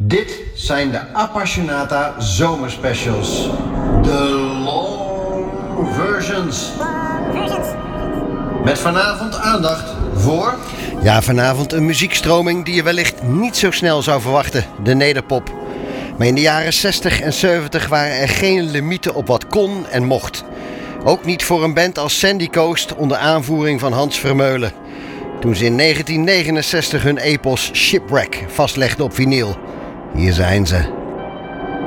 Dit zijn de Appassionata zomerspecials. De long versions. Met vanavond aandacht voor... Ja, vanavond een muziekstroming die je wellicht niet zo snel zou verwachten. De nederpop. Maar in de jaren 60 en 70 waren er geen limieten op wat kon en mocht. Ook niet voor een band als Sandy Coast onder aanvoering van Hans Vermeulen. Toen ze in 1969 hun epos Shipwreck vastlegden op vinyl. Hier zijn ze.